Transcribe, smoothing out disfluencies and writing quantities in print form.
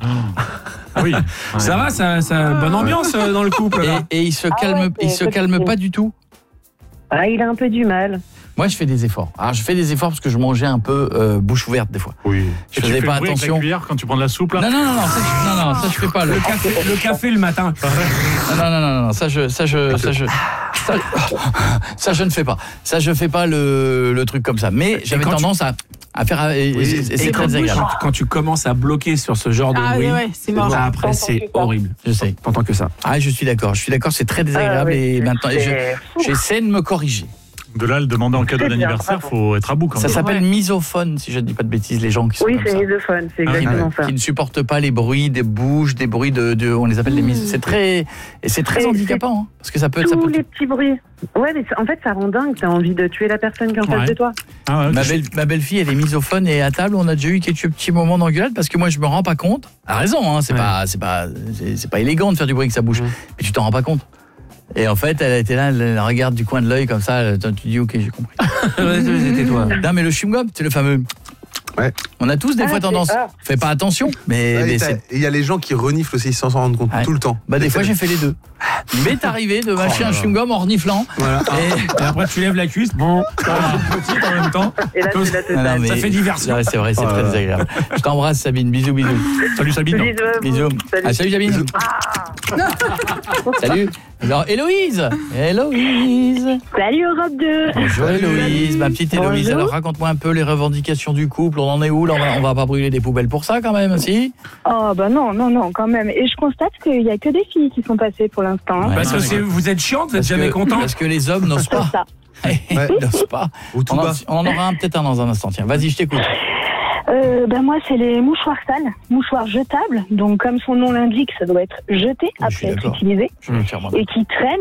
Ah oui. Ça va, ça bonne ambiance dans le couple. Là. Et il se calme pas du tout. Ah, il a un peu du mal. Moi, je fais des efforts. Alors, je fais des efforts parce que je mangeais un peu bouche ouverte des fois. Oui. Je faisais pas attention. Avec la cuillère quand tu prends de la soupe là. Non, ça je fais pas. Le café le matin. Non, ça je ne fais pas. Ça je fais pas le truc comme ça. Mais j'avais tendance à faire. C'est très désagréable. Quand tu commences à bloquer sur ce genre de bruit, c'est mort. après c'est horrible. Je sais. T'entends que ça. Ah, je suis d'accord, c'est très désagréable et maintenant j'essaie de me corriger. De là, le demander en cadeau d'anniversaire, faut être à bout quand même. Ça s'appelle misophone, si je ne dis pas de bêtises, les gens qui sont comme ça. Oui, c'est misophone, c'est exactement ça. Qui ne supportent pas les bruits des bouches, des bruits on les appelle les c'est très handicapant, hein, parce que ça peut... Les petits bruits. Ouais, mais en fait, ça rend dingue, t'as envie de tuer la personne qui est en face de toi. Ah ouais, ma belle-fille, elle est misophone et à table, on a déjà eu quelques petits moments d'engueulade parce que moi, je me rends pas compte. Elle a raison, hein, c'est pas élégant de faire du bruit avec sa bouche, mais tu t'en rends pas compte. Et en fait, elle était là, elle regarde du coin de l'œil comme ça, tu dis ok, j'ai compris. C'était toi. Non mais le chewing-gum, c'est le fameux. Ouais. On a tous des fois tendance. Fais pas attention, mais il y a les gens qui reniflent aussi sans s'en rendre compte tout le temps. Bah des fois j'ai fait les deux. Il m'est arrivé de mâcher un chewing-gum en reniflant. Voilà. Et après tu lèves la cuisse, bon, petite en même temps. Et là c'est la totale. Ça fait diversion. C'est vrai, c'est très désagréable. Je t'embrasse Sabine, bisous. Salut Sabine. Bisous. Salut Sabine. Salut. Alors Héloïse. Salut Europe 2. Bonjour Héloïse, ma petite Héloïse. Alors raconte-moi un peu les revendications du couple. On en est où là? On va pas brûler des poubelles pour ça quand même, si? Oh bah non, quand même. Et je constate qu'il y a que des filles qui sont passées pour l'instant. Ouais, parce que vous êtes chiante, vous êtes jamais content. Parce que les hommes n'osent pas. N'osent pas. On en aura peut-être un dans un instant. Tiens, vas-y, je t'écoute. Moi, c'est les mouchoirs sales, mouchoirs jetables. Donc, comme son nom l'indique, ça doit être jeté après être utilisé. Et qui traînent.